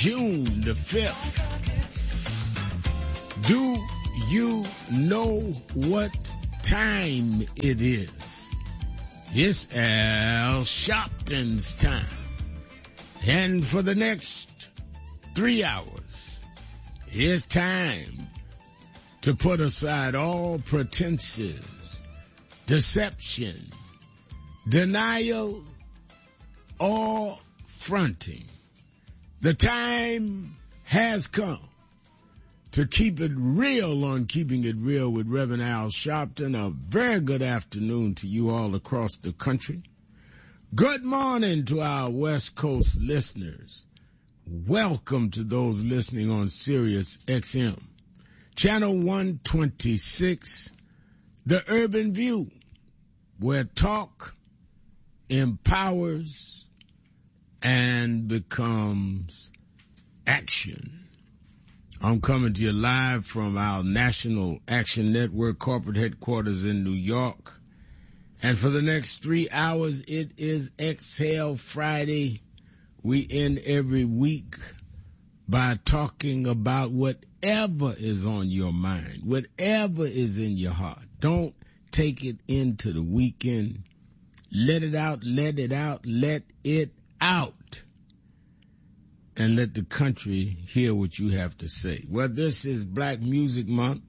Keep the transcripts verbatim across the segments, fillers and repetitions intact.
June the fifth. Do you know what time it is? It's Al Sharpton's time. And for the next three hours, it's time to put aside all pretenses, deception, denial, or fronting. The time has come to keep it real on Keeping It Real with Reverend Al Sharpton. A very good afternoon to you all across the country. Good morning to our West Coast listeners. Welcome to those listening on Sirius X M. Channel one twenty-six, The Urban View, where talk empowers and becomes action. I'm coming to you live from our National Action Network corporate headquarters in New York. And for the next three hours, it is Exhale Friday. We end every week by talking about whatever is on your mind, whatever is in your heart. Don't take it into the weekend. Let it out, let it out, let it out. And let the country hear what you have to say. Well, this is Black Music Month,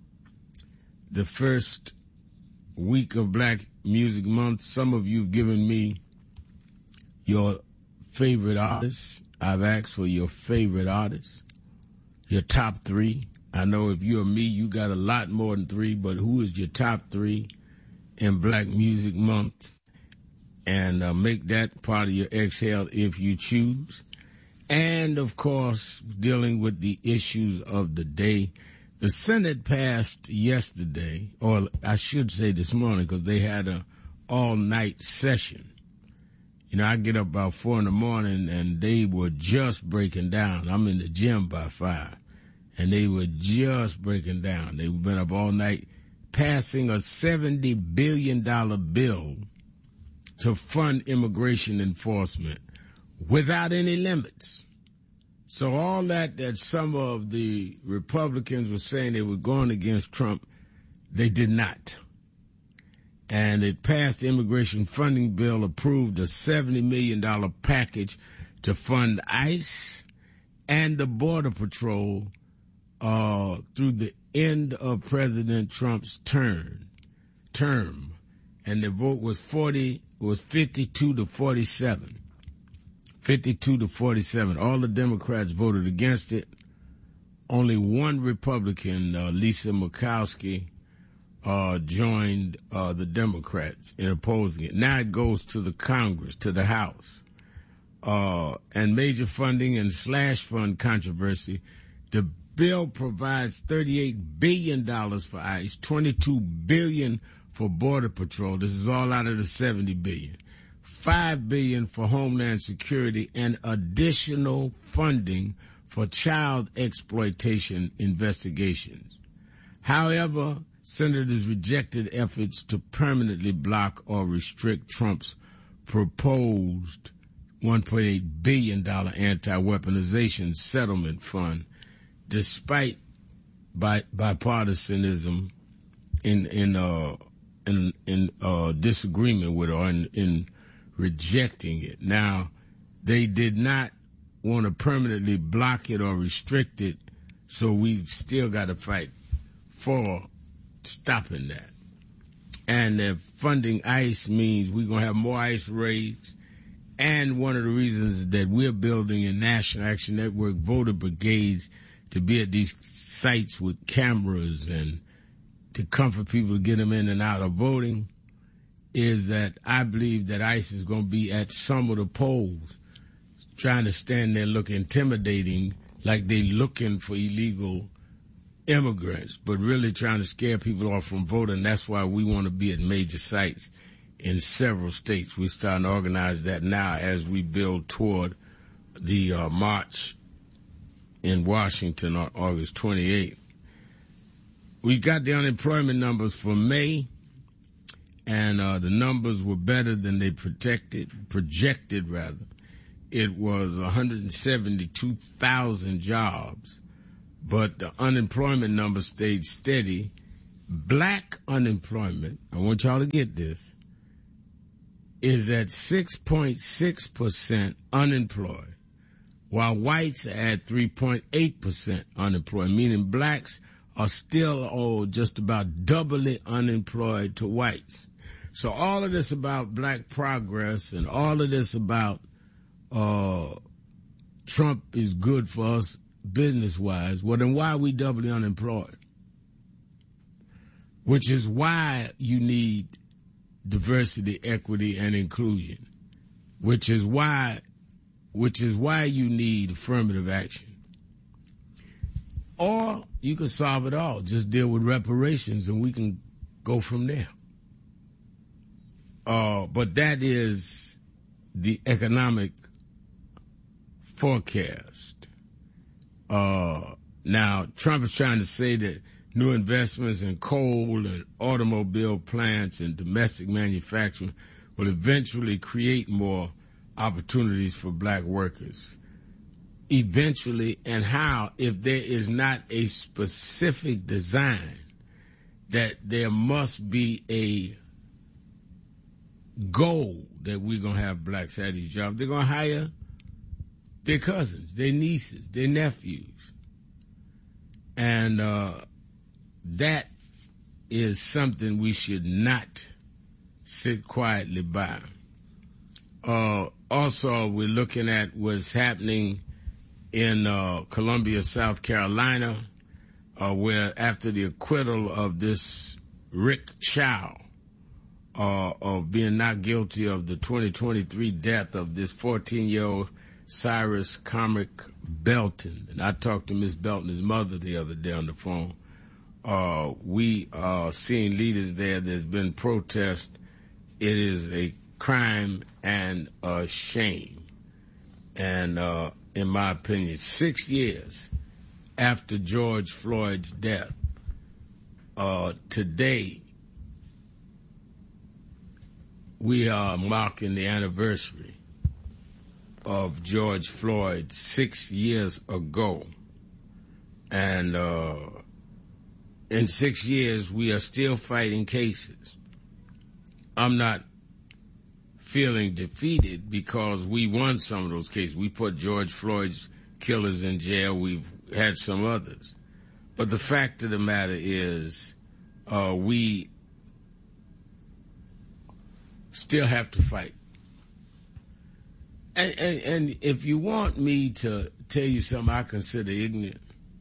the first week of Black Music Month. Some of you have given me your favorite artists. I've asked for your favorite artists, your top three. I know if you're me, you got a lot more than three, but who is your top three in Black Music Month? And uh, make that part of your exhale if you choose. And, of course, dealing with the issues of the day. The Senate passed yesterday, or I should say this morning, because they had a all-night session. You know, I get up about four in the morning, and they were just breaking down. I'm in the gym by five, and they were just breaking down. They've been up all night passing a seventy billion dollars bill to fund immigration enforcement without any limits. So all that that some of the Republicans were saying they were going against Trump, they did not. And it passed the immigration funding bill, approved a seventy million dollars package to fund ICE and the Border Patrol uh, through the end of President Trump's term. term. And the vote was forty was fifty-two to forty-seven. fifty-two to forty-seven. All the Democrats voted against it. Only one Republican, uh, Lisa Murkowski, uh, joined uh, the Democrats in opposing it. Now it goes to the Congress, to the House. Uh, and major funding and slash fund controversy. The bill provides thirty-eight billion dollars for ICE, twenty-two billion dollars for Border Patrol. This is all out of the seventy billion dollars. five billion dollars for Homeland Security and additional funding for child exploitation investigations. However, senators rejected efforts to permanently block or restrict Trump's proposed one point eight billion dollars anti-weaponization settlement fund, despite bi- bipartisanism in in uh, in, in uh, disagreement with or in, in rejecting it. Now, they did not want to permanently block it or restrict it, so we've still got to fight for stopping that. And if funding ICE means we're going to have more ICE raids, and one of the reasons that we're building a National Action Network voter brigades to be at these sites with cameras and to comfort people to get them in and out of voting, is that I believe that ICE is going to be at some of the polls trying to stand there look intimidating, like they looking for illegal immigrants, but really trying to scare people off from voting. That's why we want to be at major sites in several states. We're starting to organize that now as we build toward the uh, march in Washington on August twenty-eighth. We got the unemployment numbers for May, and uh, the numbers were better than they projected, projected rather. it was one hundred seventy-two thousand jobs, but the unemployment number stayed steady. Black unemployment, I want y'all to get this, is at six point six percent unemployed, while whites are at three point eight percent unemployed, meaning blacks are still oh, just about doubly unemployed to whites. So all of this about black progress and all of this about uh, Trump is good for us business-wise, well, then why are we doubly unemployed? Which is why you need diversity, equity, and inclusion. Which is why, which is why you need affirmative action. Or you can solve it all. Just deal with reparations, and we can go from there. Uh, but that is the economic forecast. Uh, now, Trump is trying to say that new investments in coal and automobile plants and domestic manufacturing will eventually create more opportunities for black workers. Eventually, and how, if there is not a specific design that there must be a goal that we're going to have blacks at these jobs. They're going to hire their cousins, their nieces, their nephews. And uh, that is something we should not sit quietly by. Uh, also, we're looking at what's happening in uh, Columbia, South Carolina, uh, where after the acquittal of this Rick Chow, uh, of being not guilty of the twenty twenty-three death of this fourteen-year-old Cyrus Comic Belton, and I talked to Miss Belton's mother the other day on the phone. Uh, we are seeing leaders there. There's been protest. It is a crime and a shame. And uh, in my opinion, six years after George Floyd's death, uh, today we are marking the anniversary of George Floyd six years ago. And uh, in six years, we are still fighting cases. I'm not feeling defeated because we won some of those cases. We put George Floyd's killers in jail. We've had some others. But the fact of the matter is uh, we still have to fight. And, and, and if you want me to tell you something I consider ignorant,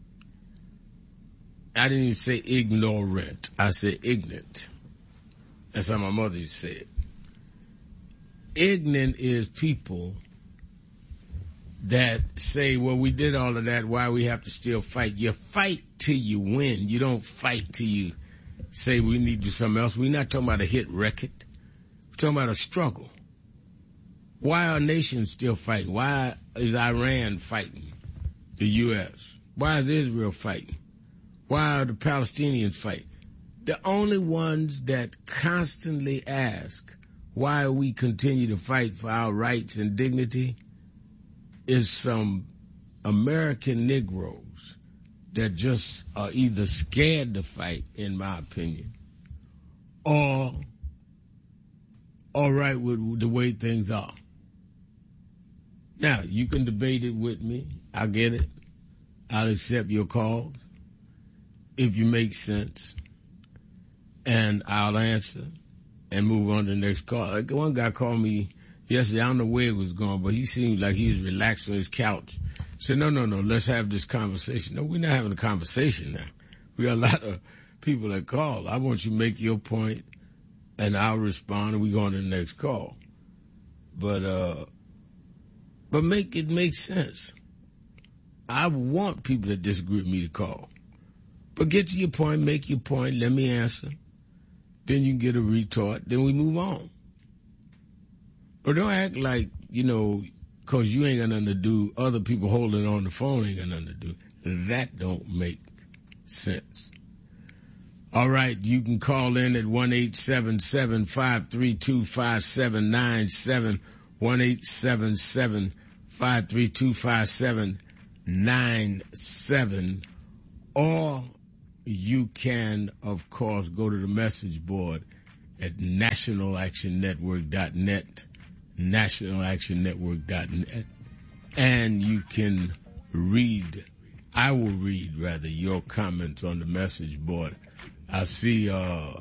I didn't even say ignorant. I said ignorant. That's how my mother used to say it. Ignorant is people that say, well, we did all of that, why we have to still fight? You fight till you win. You don't fight till you say we need to do something else. We're not talking about a hit record. We're talking about a struggle. Why are nations still fighting? Why is Iran fighting the U S? Why is Israel fighting? Why are the Palestinians fighting? The only ones that constantly ask why we continue to fight for our rights and dignity is some American Negroes that just are either scared to fight, in my opinion, or all right with the way things are. Now, you can debate it with me. I get it. I'll accept your calls if you make sense, and I'll answer and move on to the next call. Like one guy called me yesterday. I don't know where it was going, but he seemed like he was relaxed on his couch. I said, no, no, no, let's have this conversation. No, we're not having a conversation now. We got a lot of people that call. I want you to make your point, and I'll respond, and we go on to the next call. But, uh, but make it make sense. I want people that disagree with me to call. But get to your point, make your point, let me answer. Then you can get a retort, then we move on. But don't act like, you know, because you ain't got nothing to do, other people holding on the phone ain't got nothing to do. That don't make sense. All right, you can call in at one eight seven seven, five three two, five seven nine seven, one eight seven seven, five three two, five seven nine seven. Or you can, of course, go to the message board at national action network dot net, national action network dot net, and you can read, I will read, rather, your comments on the message board. I see, uh,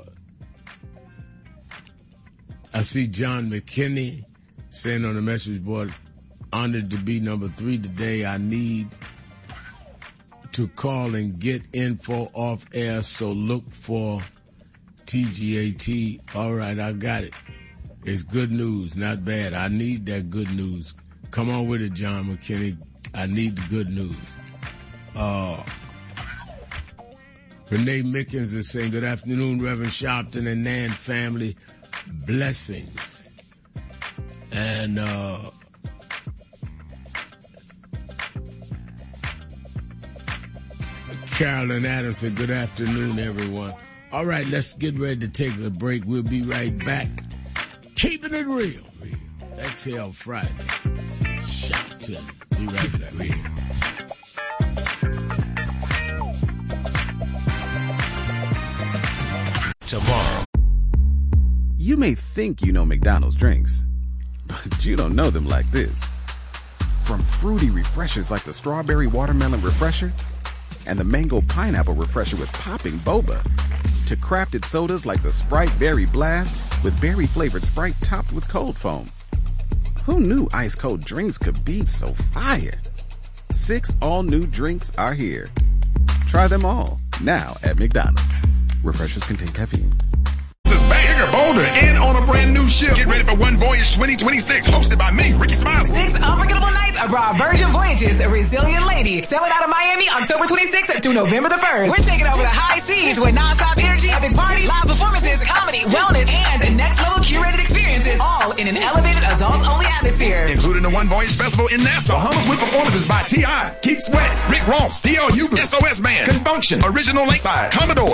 I see John McKinney saying on the message board, honored to be number three today. I need to call and get info off air, so look for T G A T. All right, I got it. It's good news, not bad. I need that good news. Come on with it, John McKinney. I need the good news. Uh, Renee Mickens is saying, good afternoon, Reverend Sharpton and Nan family. Blessings. And, uh, Carolyn Adams said, good afternoon, everyone. All right, let's get ready to take a break. We'll be right back. Keeping it real. Exhale Friday. Sharpton. Be right back. Real. Tomorrow. You may think you know McDonald's drinks, but you don't know them like this. From fruity refreshers like the Strawberry Watermelon Refresher and the Mango Pineapple Refresher with popping boba, to crafted sodas like the Sprite Berry Blast with berry-flavored Sprite topped with cold foam. Who knew ice-cold drinks could be so fire? Six all-new drinks are here. Try them all, now at McDonald's. Refreshers contain caffeine. This is Bigger, bolder, and on a brand new ship. Get ready for One Voyage twenty twenty-six, hosted by me, Ricky Smiley. Six unforgettable nights abroad Virgin Voyages, a resilient lady. Sailing out of Miami October twenty-sixth through November the first. We're taking over the high seas with non-stop energy, epic parties, live performances, comedy, wellness, and next-level curated experiences, all in an elevated adult-only atmosphere. Including the One Voyage Festival in Nassau. Bahamas with performances by T I, Keith Sweat, Rick Ross, T L U, S O S Band, Confunction, Original Lakeside, Commodore,